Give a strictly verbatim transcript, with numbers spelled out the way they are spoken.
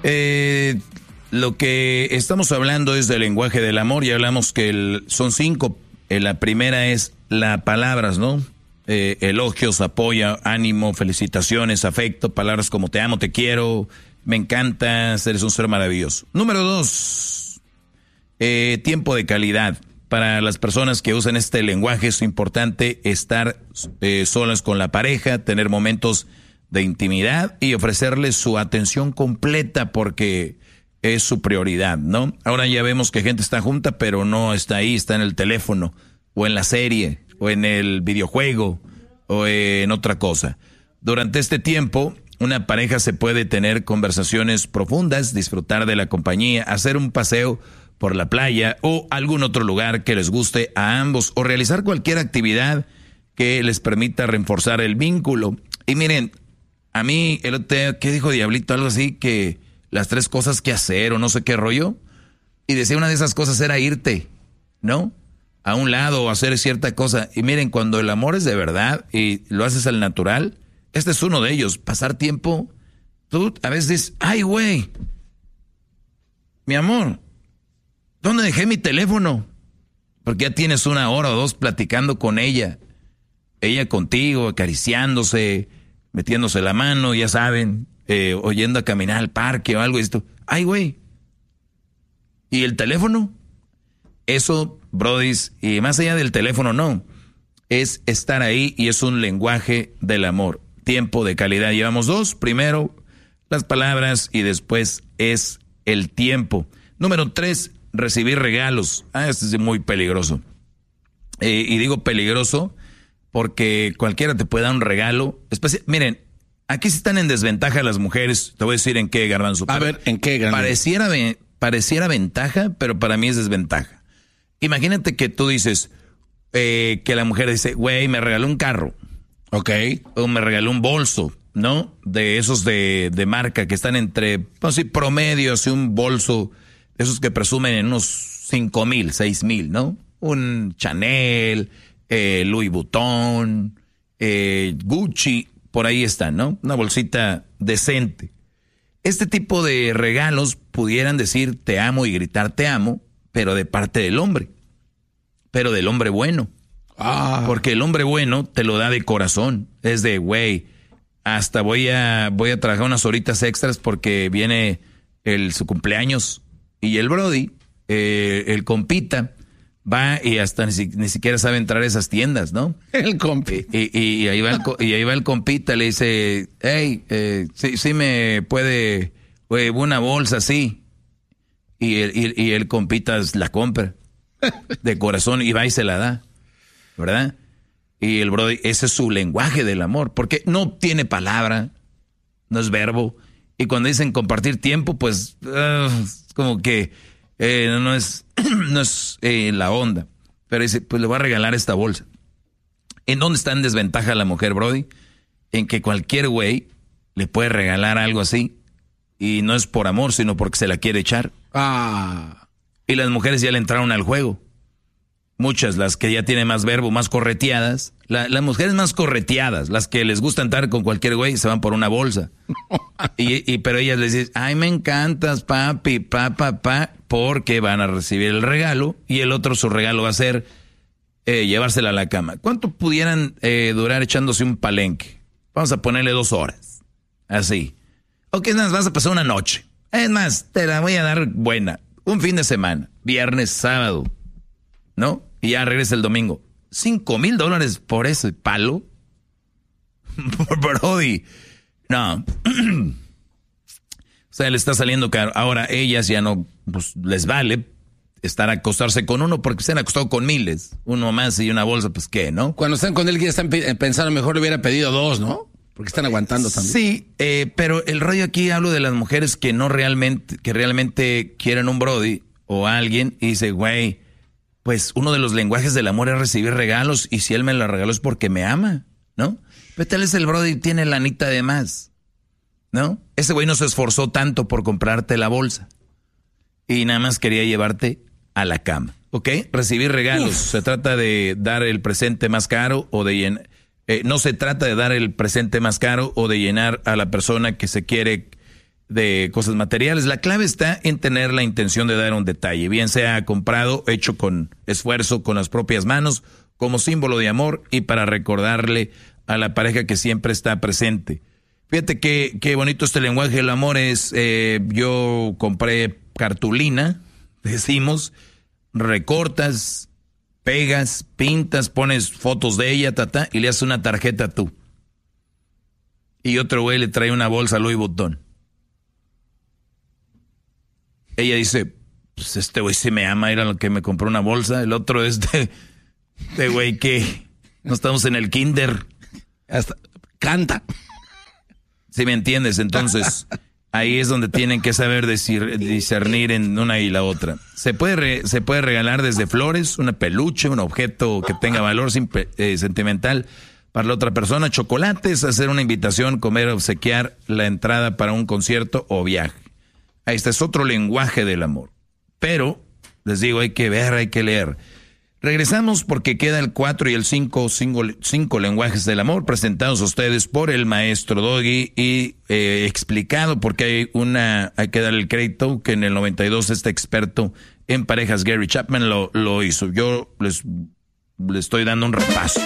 Eh, lo que estamos hablando es del lenguaje del amor. Ya hablamos que el, son cinco. Eh, la primera es las palabras, ¿no? Eh, elogios, apoyo, ánimo, felicitaciones, afecto, palabras como te amo, te quiero, me encantas, eres un ser maravilloso. Número dos, eh, tiempo de calidad. Para las personas que usan este lenguaje es importante estar eh, solas con la pareja, tener momentos de intimidad y ofrecerles su atención completa porque es su prioridad, ¿no? Ahora ya vemos que gente está junta pero no está ahí, está en el teléfono o en la serie o en el videojuego o en otra cosa. Durante este tiempo, una pareja se puede tener conversaciones profundas, disfrutar de la compañía, hacer un paseo por la playa o algún otro lugar que les guste a ambos o realizar cualquier actividad que les permita reforzar el vínculo. Y miren, a mí, el otro día, ¿qué dijo Diablito? Algo así que las tres cosas que hacer o no sé qué rollo. Y decía una de esas cosas era irte, ¿no? A un lado o hacer cierta cosa. Y miren, cuando el amor es de verdad y lo haces al natural, este es uno de ellos. Pasar tiempo, tú a veces dices, ay, güey, mi amor, ¿dónde dejé mi teléfono? Porque ya tienes una hora o dos platicando con ella. Ella contigo, acariciándose, metiéndose la mano, ya saben, eh, oyendo a caminar al parque o algo. Y esto, ay, güey. ¿Y el teléfono? Eso, brodis, y más allá del teléfono, no. Es estar ahí y es un lenguaje del amor. Tiempo de calidad. Llevamos dos. Primero, las palabras y después es el tiempo. Número tres, recibir regalos. Ah, esto es muy peligroso. Eh, y digo peligroso porque cualquiera te puede dar un regalo. Especi- Miren, aquí sí están en desventaja las mujeres. Te voy a decir en qué, Garbanzo. A ver, ¿en qué, Garbanzo? Pareciera, pareciera ventaja, pero para mí es desventaja. Imagínate que tú dices eh, que la mujer dice, güey, me regaló un carro. Ok. O me regaló un bolso, ¿no? De esos de, de marca que están entre, no sé, promedio, así un bolso, esos que presumen en unos cinco mil, seis mil, ¿no? Un Chanel, eh, Louis Vuitton, eh, Gucci, por ahí están, ¿no? Una bolsita decente. Este tipo de regalos pudieran decir te amo y gritar te amo, pero de parte del hombre, pero del hombre bueno. Ah. Porque el hombre bueno te lo da de corazón. Es de, güey, hasta voy a, voy a trabajar unas horitas extras porque viene el, su cumpleaños. Y el brody, eh, el compita, va y hasta ni, ni siquiera sabe entrar a esas tiendas, ¿no? El compi. Y, y, y, ahí, va el, y ahí va el compita, le dice, hey, eh, sí, sí me puede, güey, una bolsa así. Y el, y, y el compita la compra de corazón y va y se la da, ¿verdad? Y el brody, ese es su lenguaje del amor, porque no tiene palabra, no es verbo. Y cuando dicen compartir tiempo, pues uh, es como que eh, no es, no es eh, la onda. Pero dice, pues le voy a regalar esta bolsa. ¿En dónde está en desventaja la mujer, brody? En que cualquier güey le puede regalar algo así. Y no es por amor, sino porque se la quiere echar. Ah. Y las mujeres ya le entraron al juego. Muchas, las que ya tienen más verbo, más correteadas. La, las mujeres más correteadas, las que les gusta entrar con cualquier güey, se van por una bolsa. y, y pero ellas les dicen, ay, me encantas, papi, pa, pa, pa, porque van a recibir el regalo y el otro su regalo va a ser eh, llevársela a la cama. ¿Cuánto pudieran eh, durar echándose un palenque? Vamos a ponerle dos horas. Así. Ok, es más, vas a pasar una noche. Es más, te la voy a dar buena. Un fin de semana, viernes, sábado, ¿no? Y ya regresa el domingo. Cinco mil dólares por ese palo. Brody. No. O sea, le está saliendo caro. Ahora, ellas ya no, pues les vale estar a acostarse con uno porque se han acostado con miles. Uno más y una bolsa, pues qué, ¿no? Cuando están con él, ya están pensando, mejor le hubiera pedido dos, ¿no? Porque están aguantando también. Sí, eh, pero el rollo aquí hablo de las mujeres que no realmente, que realmente quieren un brody o a alguien y dice, güey, pues uno de los lenguajes del amor es recibir regalos y si él me lo regaló es porque me ama, ¿no? Pero tal vez el brody tiene lanita de más, ¿no? Ese güey no se esforzó tanto por comprarte la bolsa y nada más quería llevarte a la cama, ¿ok? Recibir regalos, Uf. Se trata de dar el presente más caro o de llenar, eh, no se trata de dar el presente más caro o de llenar a la persona que se quiere de cosas materiales. La clave está en tener la intención de dar un detalle, bien sea comprado, hecho con esfuerzo, con las propias manos, como símbolo de amor y para recordarle a la pareja que siempre está presente. Fíjate que, qué bonito este lenguaje del amor es, eh, yo compré cartulina, decimos, recortas, pegas, pintas, pones fotos de ella, tata, y le haces una tarjeta tú. Y otro güey le trae una bolsa Louis Vuitton. Ella dice, pues este güey sí me ama, era lo que me compró una bolsa. El otro es de, de güey que no estamos en el kinder. Hasta canta. ¿Sí me entiendes? Entonces, ahí es donde tienen que saber decir, discernir en una y la otra. Se puede, re, se puede regalar desde flores, una peluche, un objeto que tenga valor simple, eh, sentimental para la otra persona, chocolates, hacer una invitación, comer, obsequiar la entrada para un concierto o viaje. Ahí está, es otro lenguaje del amor. Pero, les digo, hay que ver, hay que leer. Regresamos porque queda el cuatro y el cinco, cinco, cinco lenguajes del amor presentados a ustedes por el maestro Doggy y eh, explicado porque hay una, hay que dar el crédito que en el noventa y dos este experto en parejas Gary Chapman lo, lo hizo. Yo les, les estoy dando un repaso.